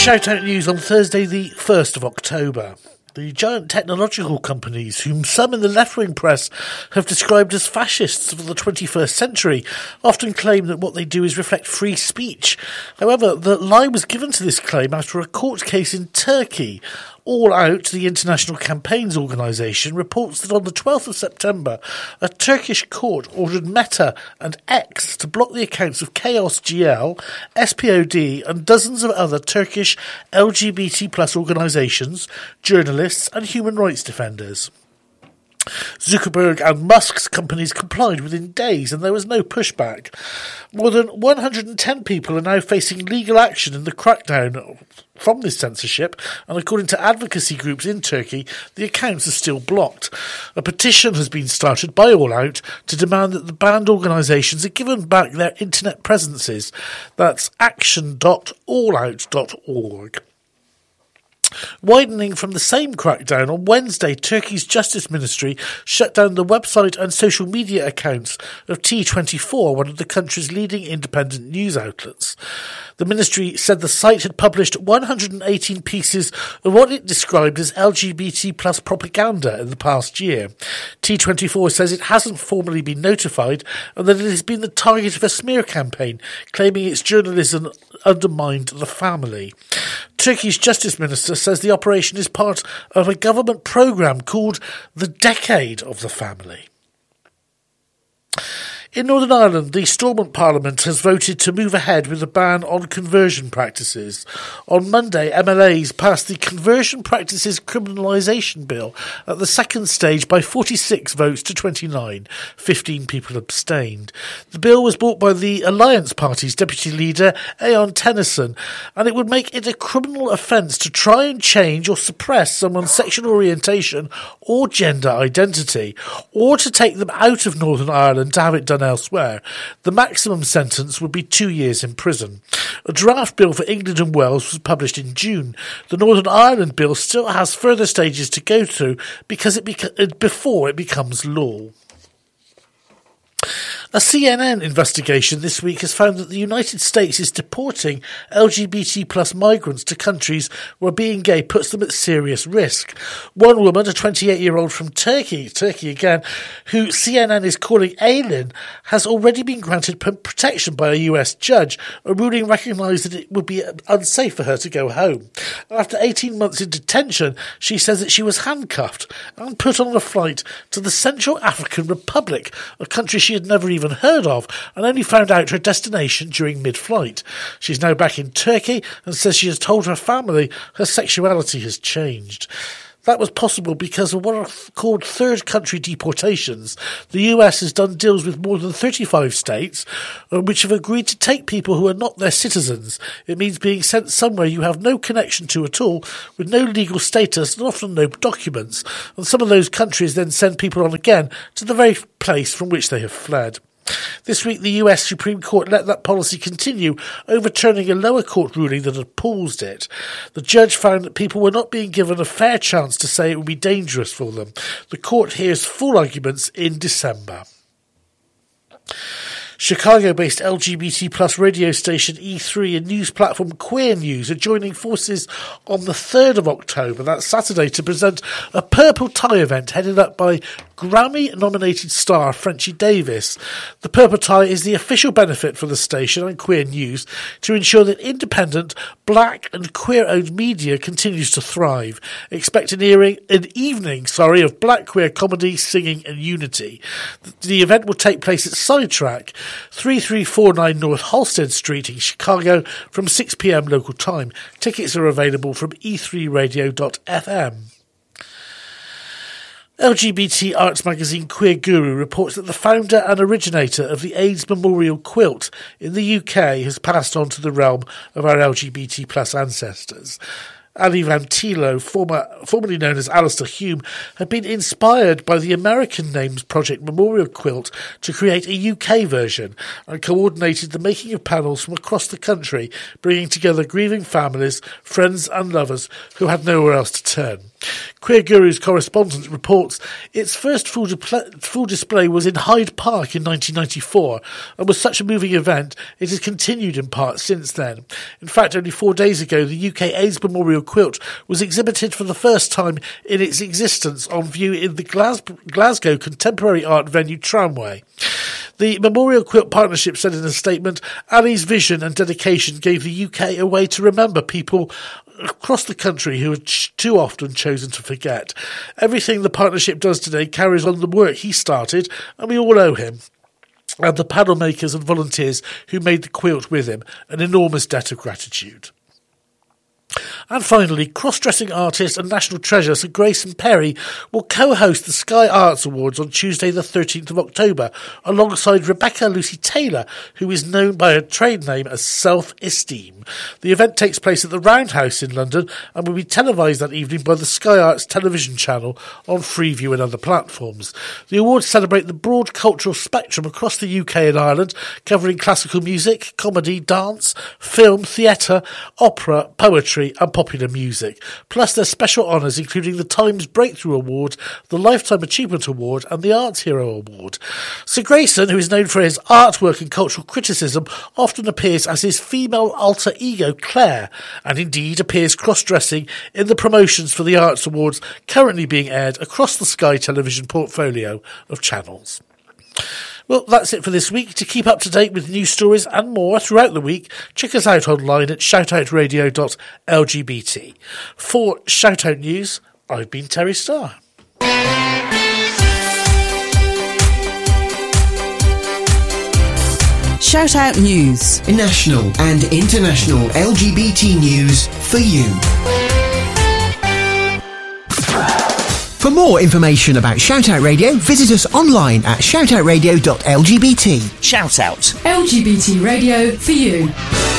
Shout-out news on Thursday the 1st of October. The giant technological companies, whom some in the left-wing press have described as fascists of the 21st century, often claim that what they do is reflect free speech. However, the lie was given to this claim after a court case in Turkey. All Out, the international campaigns organisation, reports that on the 12th of September, a Turkish court ordered Meta and X to block the accounts of Chaos GL, SPOD and dozens of other Turkish LGBT plus organisations, journalists and human rights defenders. Zuckerberg and Musk's companies complied within days and there was no pushback. More than 110 people are now facing legal action in the crackdown from this censorship, and according to advocacy groups in Turkey, the accounts are still blocked. A petition has been started by All Out to demand that the banned organisations are given back their internet presences. That's action.allout.org. Widening from the same crackdown, on Wednesday, Turkey's Justice Ministry shut down the website and social media accounts of T24, one of the country's leading independent news outlets. The ministry said the site had published 118 pieces of what it described as LGBT plus propaganda in the past year. T24 says it hasn't formally been notified and that it has been the target of a smear campaign, claiming its journalism undermined the family. Turkey's Justice Minister says the operation is part of a government programme called the Decade of the Family. In Northern Ireland, the Stormont Parliament has voted to move ahead with a ban on conversion practices. On Monday, MLAs passed the Conversion Practices Criminalisation Bill at the second stage by 46 votes to 29. 15 people abstained. The bill was brought by the Alliance Party's deputy leader, Aon Tennyson, and it would make it a criminal offence to try and change or suppress someone's sexual orientation or gender identity, or to take them out of Northern Ireland to have it done elsewhere. The maximum sentence would be 2 years in prison. A draft bill for England and Wales was published in June. The Northern Ireland bill still has further stages to go through because before it becomes law. A CNN investigation this week has found that the United States is deporting LGBT plus migrants to countries where being gay puts them at serious risk. One woman, a 28-year-old from Turkey again, who CNN is calling alien, has already been granted protection by a US judge. A ruling recognised that it would be unsafe for her to go home. After 18 months in detention, she says that she was handcuffed and put on a flight to the Central African Republic, a country she had never even heard of, and only found out her destination during mid-flight. She's now back in Turkey and says she has told her family her sexuality has changed. That was possible because of what are called third country deportations. The US has done deals with more than 35 states which have agreed to take people who are not their citizens. It means being sent somewhere you have no connection to at all, with no legal status and often no documents. And some of those countries then send people on again to the very place from which they have fled. This week, the US Supreme Court let that policy continue, overturning a lower court ruling that had paused it. The judge found that people were not being given a fair chance to say it would be dangerous for them. The court hears full arguments in December. Chicago-based LGBT plus radio station E3 and news platform Queer News are joining forces on the 3rd of October, that's Saturday, to present a Purple Tie event headed up by Grammy-nominated star Frenchie Davis. The Purple Tie is the official benefit for the station and Queer News to ensure that independent, black and queer-owned media continues to thrive. Expect an evening of black queer comedy, singing and unity. The event will take place at Sidetrack, 3349 North Halsted Street in Chicago from 6 p.m. local time. Tickets are available from e3radio.fm. LGBT arts magazine Queer Guru reports that the founder and originator of the AIDS Memorial Quilt in the UK has passed on to the realm of our LGBT plus ancestors. Ali Van Tilo, formerly known as Alistair Hume, had been inspired by the American Names Project Memorial Quilt to create a UK version and coordinated the making of panels from across the country, bringing together grieving families, friends and lovers who had nowhere else to turn. Queer Guru's correspondent reports its first full display was in Hyde Park in 1994, and was such a moving event it has continued in part since then. In fact, only 4 days ago, the UK AIDS Memorial Quilt was exhibited for the first time in its existence on view in the Glasgow contemporary art venue Tramway. The Memorial Quilt Partnership said in a statement, Ali's vision and dedication gave the UK a way to remember people across the country who had too often chosen to forget. Everything the partnership does today carries on the work he started, and we all owe him, and the panel makers and volunteers who made the quilt with him, an enormous debt of gratitude. And finally, cross-dressing artist and national treasure Sir Grayson Perry will co-host the Sky Arts Awards on Tuesday the 13th of October, alongside Rebecca Lucy Taylor, who is known by her trade name as Self-Esteem. The event takes place at the Roundhouse in London and will be televised that evening by the Sky Arts television channel on Freeview and other platforms. The awards celebrate the broad cultural spectrum across the UK and Ireland, covering classical music, comedy, dance, film, theatre, opera, poetry and popular music, plus their special honours including the Times Breakthrough Award, the Lifetime Achievement Award and the Arts Hero Award. Sir Grayson, who is known for his artwork and cultural criticism, often appears as his female alter ego Claire, and indeed appears cross-dressing in the promotions for the Arts Awards currently being aired across the Sky television portfolio of channels. Well, that's it for this week. To keep up to date with news stories and more throughout the week, check us out online at shoutoutradio.lgbt. For Shoutout News, I've been Terry Starr. Shoutout News. National and international LGBT news for you. For more information about Shoutout Radio, visit us online at shoutoutradio.lgbt. Shout out. LGBT radio for you.